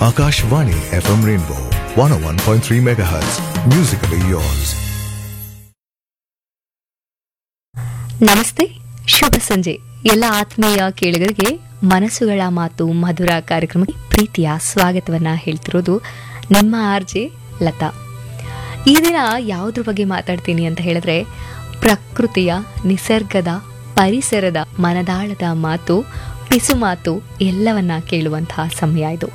Akashvani FM Rainbow 101.3 MHz. Musically yours. ನಮಸ್ತೆ, ಶುಭ ಸಂಜೆ ಎಲ್ಲ ಆತ್ಮೀಯ ಕೇಳುಗರಿಗೆ ಮನಸ್ಸುಗಳ ಮಾತು ಮಧುರ ಕಾರ್ಯಕ್ರಮಕ್ಕೆ ಪ್ರೀತಿಯ ಸ್ವಾಗತವನ್ನ ಹೇಳ್ತಿರೋದು ನಿಮ್ಮ ಆರ್ಜೆ ಲತಾ. ಈ ದಿನ ಯಾವುದ್ರ ಬಗ್ಗೆ ಮಾತಾಡ್ತೀನಿ ಅಂತ ಹೇಳಿದ್ರೆ, ಪ್ರಕೃತಿಯ, ನಿಸರ್ಗದ, ಪರಿಸರದ ಮನದಾಳದ ಮಾತು, ಪಿಸು ಮಾತು ಎಲ್ಲವನ್ನ ಕೇಳುವಂತಹ ಸಮಯ ಇದು.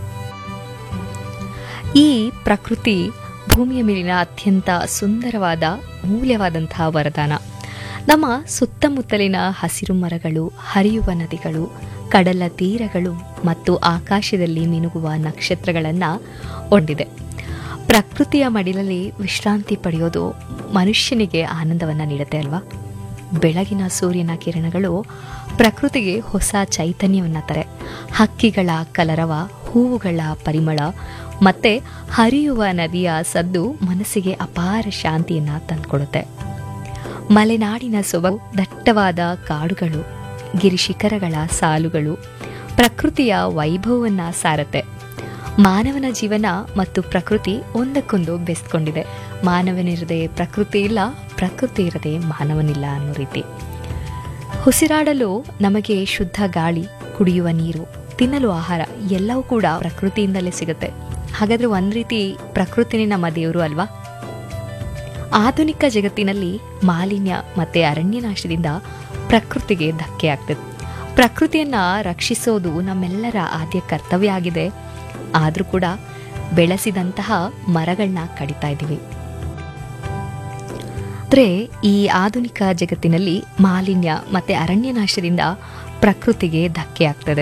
ಈ ಪ್ರಕೃತಿ ಭೂಮಿಯ ಮೇಲಿನ ಅತ್ಯಂತ ಸುಂದರವಾದ, ಮೂಲ್ಯವಾದಂತಹ ವರದಾನ. ನಮ್ಮ ಸುತ್ತಮುತ್ತಲಿನ ಹಸಿರು ಮರಗಳು, ಹರಿಯುವ ನದಿಗಳು, ಕಡಲ ತೀರಗಳು ಮತ್ತು ಆಕಾಶದಲ್ಲಿ ಮಿನುಗುವ ನಕ್ಷತ್ರಗಳನ್ನು ಹೊಂದಿದೆ. ಪ್ರಕೃತಿಯ ಮಡಿಲಲ್ಲಿ ವಿಶ್ರಾಂತಿ ಪಡೆಯೋದು ಮನುಷ್ಯನಿಗೆ ಆನಂದವನ್ನು ನೀಡುತ್ತೆ ಅಲ್ವಾ? ಬೆಳಗಿನ ಸೂರ್ಯನ ಕಿರಣಗಳು ಪ್ರಕೃತಿಗೆ ಹೊಸ ಚೈತನ್ಯವನ್ನು ತಾರೆ. ಹಕ್ಕಿಗಳ ಕಲರವ, ಹೂವುಗಳ ಪರಿಮಳ ಮತ್ತೆ ಹರಿಯುವ ನದಿಯ ಸದ್ದು ಮನಸ್ಸಿಗೆ ಅಪಾರ ಶಾಂತಿಯನ್ನು ತಂದುಕೊಡುತ್ತೆ. ಮಲೆನಾಡಿನ ಸೊಬಗು, ದಟ್ಟವಾದ ಕಾಡುಗಳು, ಗಿರಿಶಿಖರಗಳ ಸಾಲುಗಳು ಪ್ರಕೃತಿಯ ವೈಭವವನ್ನು ಸಾರತ್ತೆ. ಮಾನವನ ಜೀವನ ಮತ್ತು ಪ್ರಕೃತಿ ಒಂದಕ್ಕೊಂದು ಬೆಸ್ಕೊಂಡಿದೆ. ಮಾನವನಿರದೆ ಪ್ರಕೃತಿ ಇಲ್ಲ, ಪ್ರಕೃತಿ ಇರದೆ ಮಾನವನಿಲ್ಲ ಅನ್ನೋ ರೀತಿ. ಉಸಿರಾಡಲು ನಮಗೆ ಶುದ್ಧ ಗಾಳಿ, ಕುಡಿಯುವ ನೀರು, ತಿನ್ನಲು ಆಹಾರ ಎಲ್ಲವೂ ಕೂಡ ಪ್ರಕೃತಿಯಿಂದಲೇ ಸಿಗುತ್ತೆ. ಹಾಗಾದ್ರೆ ಒಂದ್ ರೀತಿ ಪ್ರಕೃತಿನೇ ನಮ್ಮ ದೇವರು ಅಲ್ವಾ? ಆಧುನಿಕ ಜಗತ್ತಿನಲ್ಲಿ ಮಾಲಿನ್ಯ ಮತ್ತೆ ಅರಣ್ಯನಾಶದಿಂದ ಪ್ರಕೃತಿಗೆ ಧಕ್ಕೆ ಆಗ್ತದೆ. ಪ್ರಕೃತಿಯನ್ನ ರಕ್ಷಿಸೋದು ನಮ್ಮೆಲ್ಲರ ಆದ್ಯ ಕರ್ತವ್ಯ ಆಗಿದೆ. ಆದ್ರೂ ಕೂಡ ಬೆಳೆಸಿದಂತಹ ಮರಗಳನ್ನ ಕಡಿತಾ ಇದ್ದೀವಿ. ಆದರೆ ಈ ಆಧುನಿಕ ಜಗತ್ತಿನಲ್ಲಿ ಮಾಲಿನ್ಯ ಮತ್ತೆ ಅರಣ್ಯನಾಶದಿಂದ ಪ್ರಕೃತಿಗೆ ಧಕ್ಕೆ ಆಗ್ತದೆ.